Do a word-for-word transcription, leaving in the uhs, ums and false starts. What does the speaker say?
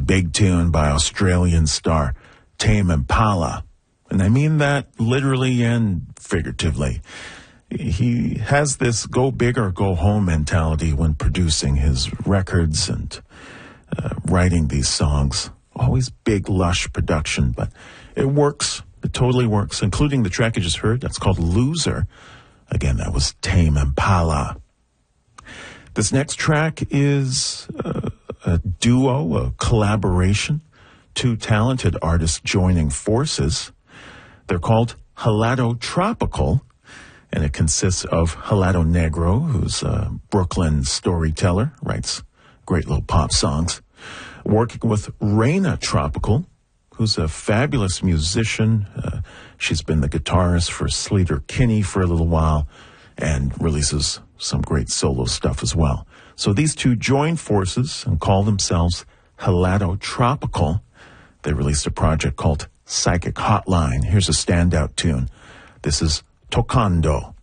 big tune by Australian star Tame Impala. And I mean that literally and figuratively. He has this go big or go home mentality when producing his records and uh, writing these songs. Always big, lush production, but it works. It totally works, including the track you just heard. That's called Loser. Again, that was Tame Impala. This next track is uh, a duo, a collaboration, two talented artists joining forces. They're called Helado Tropical, and it consists of Helado Negro, who's a Brooklyn storyteller, writes great little pop songs, working with Reina Tropical, who's a fabulous musician. Uh, she's been the guitarist for Sleater Kinney for a little while and releases some great solo stuff as well. So these two join forces and call themselves Helado Tropical. They released a project called Psychic Hotline. Here's a standout tune. This is Tocando.